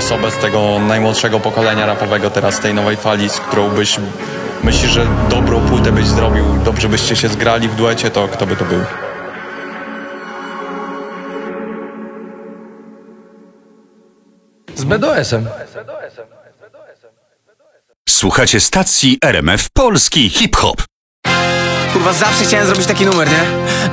osobę z tego najmłodszego pokolenia rapowego teraz, tej nowej fali, z którą myślisz, że dobrą płytę byś zrobił, dobrze byście się zgrali w duecie, to kto by to był? Z BDS-em. Słuchacie stacji RMF Polski Hip Hop. Kurwa, zawsze chciałem zrobić taki numer, nie?